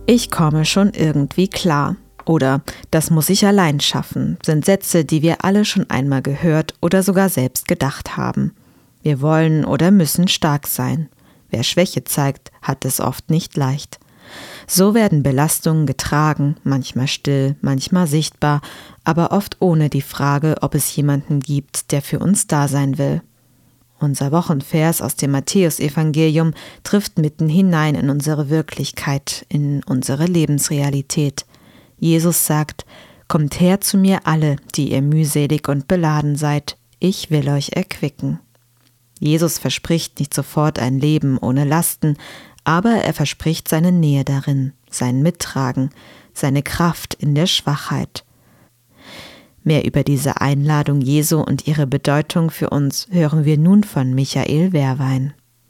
Ich komme schon irgendwie klar. Oder das muss ich allein schaffen, sind Sätze, die wir alle schon einmal gehört oder sogar selbst gedacht haben. Wir wollen oder müssen stark sein. Wer Schwäche zeigt, hat es oft nicht leicht. So werden Belastungen getragen, manchmal still, manchmal sichtbar, aber oft ohne die Frage, ob es jemanden gibt, der für uns da sein will. Unser Wochenvers aus dem Matthäusevangelium trifft mitten hinein in unsere Wirklichkeit, in unsere Lebensrealität. Jesus sagt: Kommt her zu mir alle, die ihr mühselig und beladen seid, ich will euch erquicken. Jesus verspricht nicht sofort ein Leben ohne Lasten, aber er verspricht seine Nähe darin, sein Mittragen, seine Kraft in der Schwachheit. Mehr über diese Einladung Jesu und ihre Bedeutung für uns hören wir nun von Michael Wehrwein.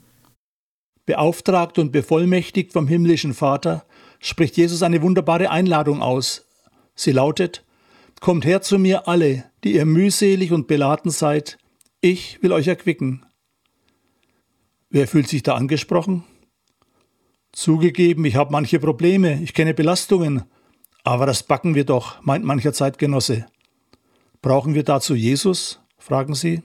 Beauftragt und bevollmächtigt vom himmlischen Vater spricht Jesus eine wunderbare Einladung aus. Sie lautet: Kommt her zu mir alle, die ihr mühselig und beladen seid, ich will euch erquicken. Wer fühlt sich da angesprochen? Zugegeben, ich habe manche Probleme, ich kenne Belastungen, aber das backen wir doch, meint mancher Zeitgenosse. Brauchen wir dazu Jesus? Fragen Sie.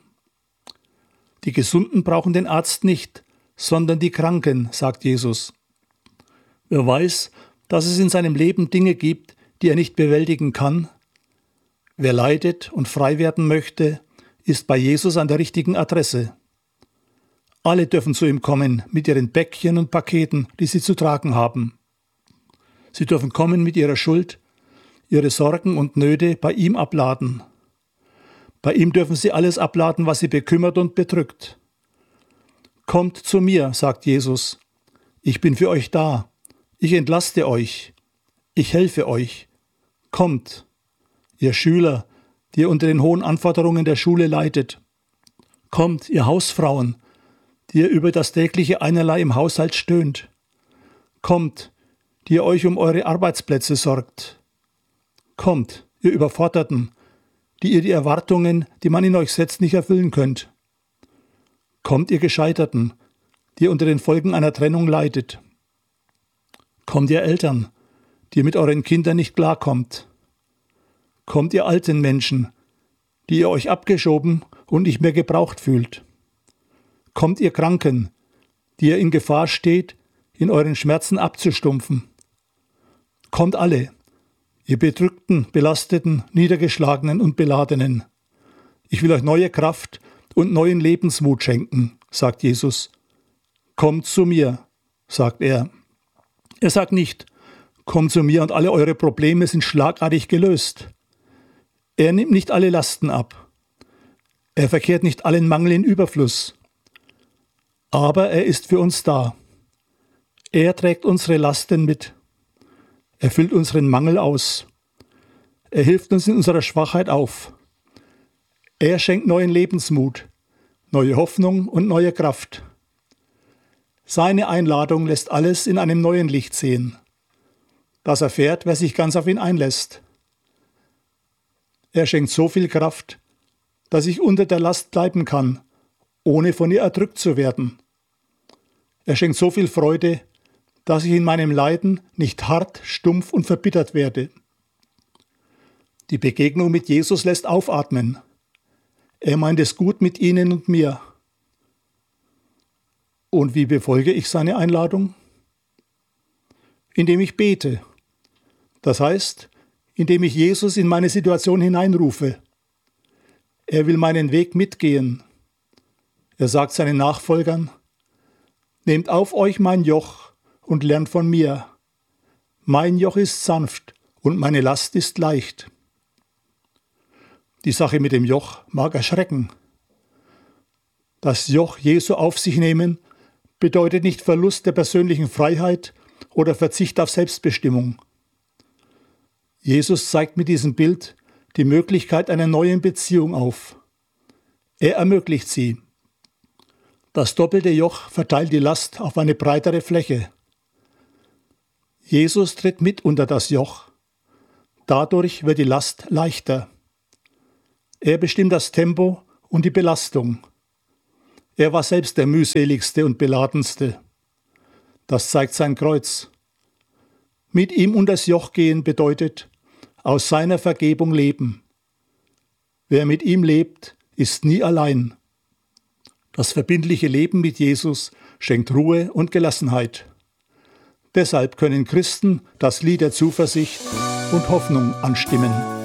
Die Gesunden brauchen den Arzt nicht, sondern die Kranken, sagt Jesus. Wer weiß, dass es in seinem Leben Dinge gibt, die er nicht bewältigen kann? Wer leidet und frei werden möchte, ist bei Jesus an der richtigen Adresse. Alle dürfen zu ihm kommen mit ihren Päckchen und Paketen, die sie zu tragen haben. Sie dürfen kommen mit ihrer Schuld, ihre Sorgen und Nöte bei ihm abladen. Bei ihm dürfen sie alles abladen, was sie bekümmert und bedrückt. Kommt zu mir, sagt Jesus. Ich bin für euch da. Ich entlaste euch. Ich helfe euch. Kommt, ihr Schüler, die ihr unter den hohen Anforderungen der Schule leidet. Kommt, ihr Hausfrauen, die ihr über das tägliche Einerlei im Haushalt stöhnt. Kommt, die ihr euch um eure Arbeitsplätze sorgt. Kommt, ihr Überforderten, die ihr die Erwartungen, die man in euch setzt, nicht erfüllen könnt. Kommt, ihr Gescheiterten, die ihr unter den Folgen einer Trennung leidet. Kommt, ihr Eltern, die ihr mit euren Kindern nicht klarkommt. Kommt, ihr alten Menschen, die ihr euch abgeschoben und nicht mehr gebraucht fühlt. Kommt, ihr Kranken, die ihr in Gefahr steht, in euren Schmerzen abzustumpfen. Kommt alle, ihr Bedrückten, Belasteten, Niedergeschlagenen und Beladenen. Ich will euch neue Kraft und neuen Lebensmut schenken, sagt Jesus. Kommt zu mir, sagt er. Er sagt nicht: Kommt zu mir und alle eure Probleme sind schlagartig gelöst. Er nimmt nicht alle Lasten ab. Er verkehrt nicht allen Mangel in Überfluss. Aber er ist für uns da. Er trägt unsere Lasten mit. Er füllt unseren Mangel aus. Er hilft uns in unserer Schwachheit auf. Er schenkt neuen Lebensmut, neue Hoffnung und neue Kraft. Seine Einladung lässt alles in einem neuen Licht sehen. Das erfährt, wer sich ganz auf ihn einlässt. Er schenkt so viel Kraft, dass ich unter der Last bleiben kann, ohne von ihr erdrückt zu werden. Er schenkt so viel Freude, dass ich in meinem Leiden nicht hart, stumpf und verbittert werde. Die Begegnung mit Jesus lässt aufatmen. Er meint es gut mit Ihnen und mir. Und wie befolge ich seine Einladung? Indem ich bete. Das heißt, indem ich Jesus in meine Situation hineinrufe. Er will meinen Weg mitgehen. Er sagt seinen Nachfolgern: Nehmt auf euch mein Joch und lernt von mir. Mein Joch ist sanft und meine Last ist leicht. Die Sache mit dem Joch mag erschrecken. Das Joch Jesu auf sich nehmen bedeutet nicht Verlust der persönlichen Freiheit oder Verzicht auf Selbstbestimmung. Jesus zeigt mit diesem Bild die Möglichkeit einer neuen Beziehung auf. Er ermöglicht sie. Das doppelte Joch verteilt die Last auf eine breitere Fläche. Jesus tritt mit unter das Joch. Dadurch wird die Last leichter. Er bestimmt das Tempo und die Belastung. Er war selbst der mühseligste und beladenste. Das zeigt sein Kreuz. Mit ihm unters Joch gehen bedeutet, aus seiner Vergebung leben. Wer mit ihm lebt, ist nie allein. Das verbindliche Leben mit Jesus schenkt Ruhe und Gelassenheit. Deshalb können Christen das Lied der Zuversicht und Hoffnung anstimmen.